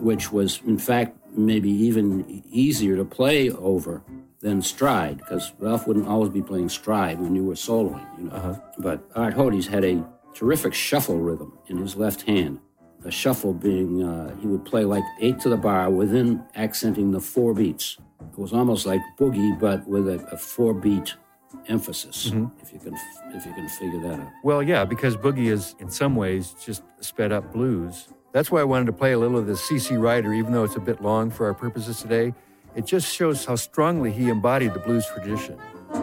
which was, in fact, maybe even easier to play over than stride, because Ralph wouldn't always be playing stride when you were soloing, you know. But Art Hodes had a terrific shuffle rhythm in his left hand. A shuffle being, he would play like 8 to the bar within accenting the 4 beats. It was almost like boogie, but with a 4-beat emphasis, if you can figure that out. Well, yeah, because boogie is, in some ways, just sped up blues. That's why I wanted to play a little of the C.C. Rider, even though it's a bit long for our purposes today. It just shows how strongly he embodied the blues tradition.